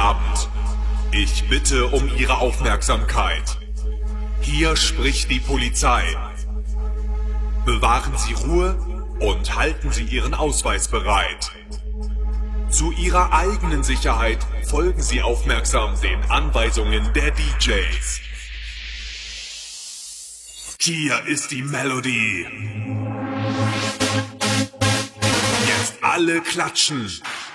Abend. Ich bitte um Ihre Aufmerksamkeit. Hier spricht die Polizei. Bewahren Sie Ruhe und halten Sie Ihren Ausweis bereit. Zu Ihrer eigenen Sicherheit folgen Sie aufmerksam den Anweisungen der DJs. Hier ist die Melodie. Jetzt alle klatschen.